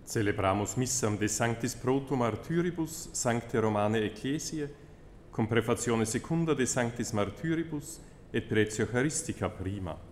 Celebramus missam de sanctis proto martyribus sancte Romane Ecclesiae, cum prefazione secunda de sanctis martyribus et pretio Eucharistica prima.